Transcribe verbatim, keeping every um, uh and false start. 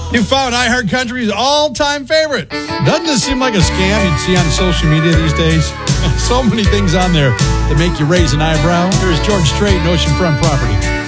You found iHeartCountry's all-time favorite. Doesn't this seem like a scam you'd see on social media these days? So many things on there that make you raise an eyebrow. Here's George Strait and Oceanfront Property.